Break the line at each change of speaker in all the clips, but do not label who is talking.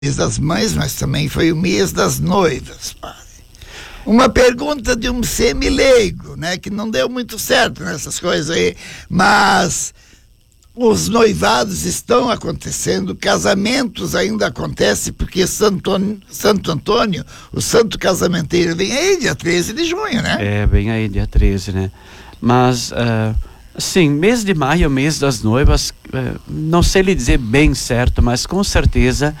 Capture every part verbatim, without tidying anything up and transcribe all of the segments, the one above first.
mês das mães, mas também foi o mês das noivas, padre. Uma pergunta de um semi-leigo, né, que não deu muito certo nessas coisas aí, mas os noivados estão acontecendo, casamentos ainda acontecem, porque Santo, Santo Antônio, o santo casamenteiro, vem aí dia treze de junho, né?
É, vem aí dia treze, né? Mas, uh, sim, mês de maio, mês das noivas, uh, não sei lhe dizer bem certo, mas com certeza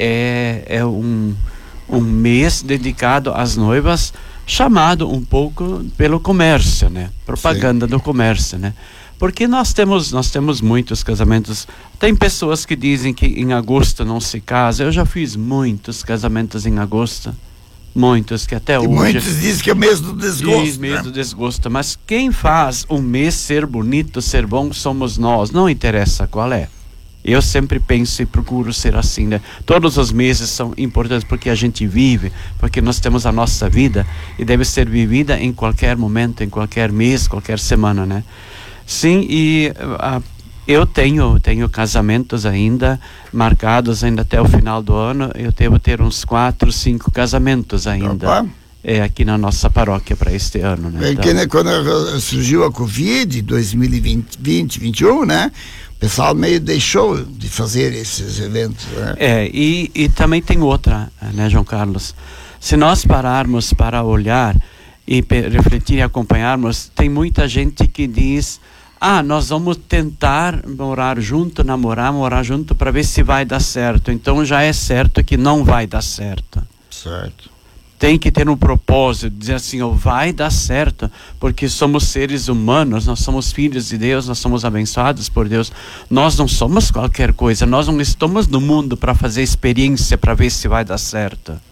é, é um, um mês dedicado às noivas, chamado um pouco pelo comércio, né? Propaganda Sim. do comércio, né? Porque nós temos, nós temos muitos casamentos. Tem pessoas que dizem que em agosto não se casa. Eu já fiz muitos casamentos em agosto. Muitos, que até
e
hoje...
muitos dizem que é o mês do desgosto.
Diz, mês
né?
do desgosto. Mas quem faz o mês ser bonito, ser bom, somos nós. Não interessa qual é. Eu sempre penso e procuro ser assim, né? Todos os meses são importantes porque a gente vive, porque nós temos a nossa vida e deve ser vivida em qualquer momento, em qualquer mês, qualquer semana, né? Sim, e uh, eu tenho, tenho casamentos ainda marcados ainda até o final do ano. Eu devo ter uns quatro, cinco casamentos ainda. Opa. É, aqui na nossa paróquia para este ano, né?
Então, né, quando surgiu a Covid, dois mil e vinte, vinte, vinte e um, né? O pessoal meio deixou de fazer esses eventos, né?
É, e, e também tem outra, né, João Carlos? Se nós pararmos para olhar e refletir e acompanharmos, tem muita gente que diz: ah, nós vamos tentar morar junto, namorar, morar junto para ver se vai dar certo. Então já é certo que não vai dar certo.
Certo.
Tem que ter um propósito, dizer assim, oh, vai dar certo, porque somos seres humanos, nós somos filhos de Deus, nós somos abençoados por Deus. Nós não somos qualquer coisa, nós não estamos no mundo para fazer experiência, para ver se vai dar certo.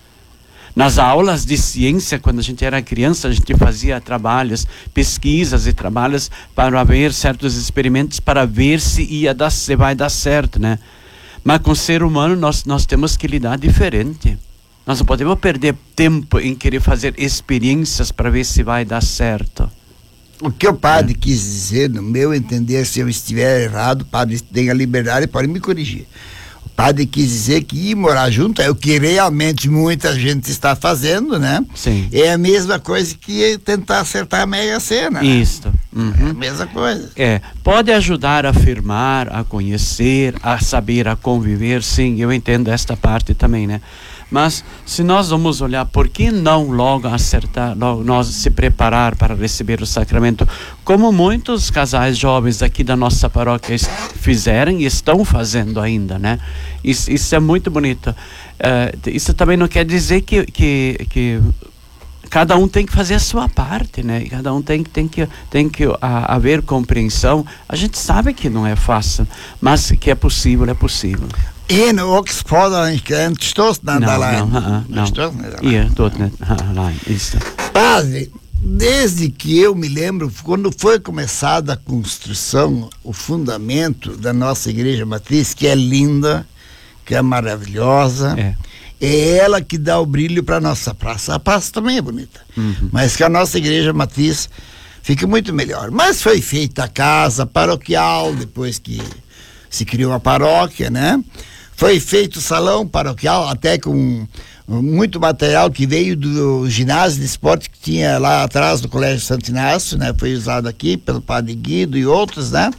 Nas aulas de ciência, quando a gente era criança, a gente fazia trabalhos, pesquisas e trabalhos para ver certos experimentos, para ver se ia dar, se vai dar certo, né? Mas com o ser humano nós, nós temos que lidar diferente. Nós não podemos perder tempo em querer fazer experiências para ver se vai dar certo.
O que o padre é. quis dizer, no meu entender, se eu estiver errado, o padre tem a liberdade, pode me corrigir. O padre quis dizer que ir morar junto é o que realmente muita gente está fazendo, né?
Sim.
É a mesma coisa que tentar acertar a Mega Sena.
Isso.
Né?
Uhum.
É a mesma coisa.
É, pode ajudar a afirmar, a conhecer, a saber, a conviver, sim, eu entendo esta parte também, né? Mas se nós vamos olhar, por que não logo acertar, logo nós se preparar para receber o sacramento, como muitos casais jovens aqui da nossa paróquia fizeram e estão fazendo ainda, né? Isso, isso é muito bonito. Uh, isso também não quer dizer que, que, que cada um tem que fazer a sua parte, né? Cada um tem, tem que, tem que a, haver compreensão. A gente sabe que não é fácil, mas que é possível, é possível.
En också fordrar inte förstås när
Não,
alla
não, não. Ia, tot net lá, isso.
Padre, desde que eu me lembro, quando foi começada a construção, o fundamento da nossa igreja matriz, que é linda, que é maravilhosa,
é,
é ela que dá o brilho para a nossa praça. A praça também é bonita, uhum. mas que a nossa igreja matriz fica muito melhor. Mas foi feita a casa paroquial, depois que se criou a paróquia, né? Foi feito o salão paroquial, até com muito material que veio do ginásio de esporte que tinha lá atrás do Colégio Santo Inácio, né? Foi usado aqui pelo Padre Guido e outros, né?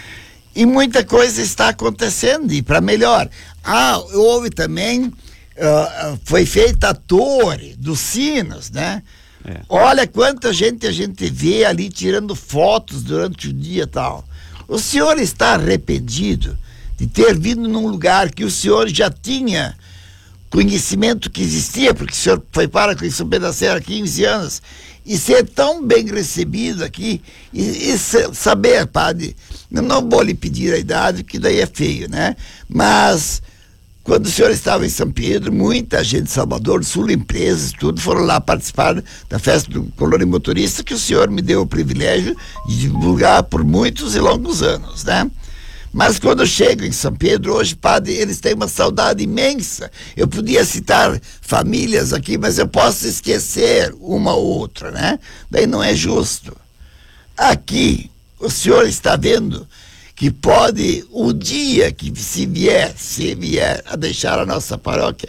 E muita coisa está acontecendo, e para melhor. Ah, houve também, uh, foi feita a torre dos sinos, né? É. Olha quanta gente a gente vê ali tirando fotos durante o dia e tal. O senhor está arrependido de ter vindo num lugar que o senhor já tinha conhecimento que existia, porque o senhor foi para com São Pedro da Serra há quinze anos, e ser tão bem recebido aqui, e, e saber, padre, eu não vou lhe pedir a idade, porque daí é feio, né? Mas quando o senhor estava em São Pedro, muita gente de Salvador, Sul, empresas, tudo, foram lá participar da festa do Colônia Motorista, que o senhor me deu o privilégio de divulgar por muitos e longos anos, né? Mas quando eu chego em São Pedro, hoje, padre, eles têm uma saudade imensa. Eu podia citar famílias aqui, mas eu posso esquecer uma ou outra, né? Daí não é justo. Aqui, o senhor está vendo que pode, o dia que se vier, se vier a deixar a nossa paróquia,